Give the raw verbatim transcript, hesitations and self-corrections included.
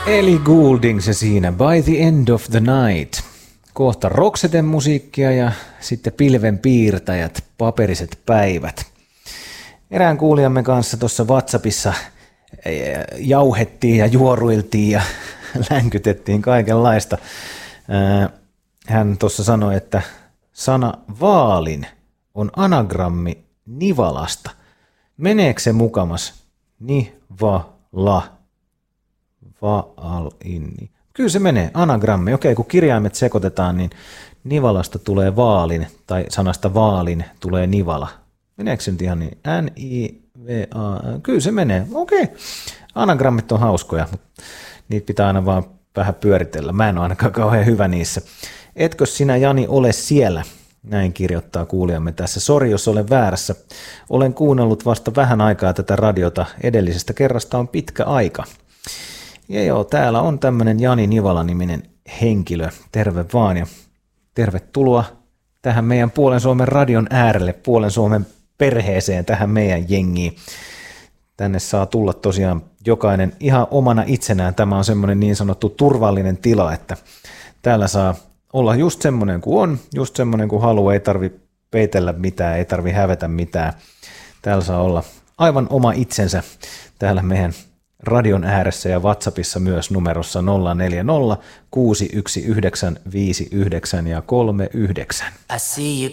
Ellie Goulding se siinä, By the End of the Night. Kohta Roxeten musiikkia ja sitten pilvenpiirtäjät, paperiset päivät. Erään kuulijamme kanssa tuossa WhatsAppissa jauhettiin ja juoruiltiin ja länkytettiin kaikenlaista. Hän tuossa sanoi, että sana vaalin on anagrammi nivalasta. Meneekö se mukamas? Ni-va-la. Va-al-inni. Kyllä se menee, anagrammi. Okei, kun kirjaimet sekoitetaan, niin nivalasta tulee vaalin, tai sanasta vaalin tulee nivala. Meneekö se nyt ihan niin? N-I-V-A. Kyllä se menee. Okei. Anagrammit on hauskoja, mutta niitä pitää aina vaan vähän pyöritellä. Mä en ole ainakaan kauhean hyvä niissä. Etkö sinä, Jani, ole siellä? Näin kirjoittaa kuulijamme tässä. Sori, jos olen väärässä. Olen kuunnellut vasta vähän aikaa tätä radiota. Edellisestä kerrasta on pitkä aika. Ja joo, täällä on tämmöinen Jani Nivala-niminen henkilö. Terve vaan ja tervetuloa tähän meidän Puolen Suomen radion äärelle, Puolen Suomen perheeseen, tähän meidän jengiin. Tänne saa tulla tosiaan jokainen ihan omana itsenään. Tämä on semmoinen niin sanottu turvallinen tila, että täällä saa olla just semmoinen kuin on, just semmoinen kuin haluaa, ei tarvi peitellä mitään, ei tarvi hävetä mitään. Täällä saa olla aivan oma itsensä täällä meidän radion ääressä ja WhatsAppissa myös numerossa nolla neljä nolla kuusi yksi yhdeksän viisi yhdeksän ja kolme yhdeksän. I see you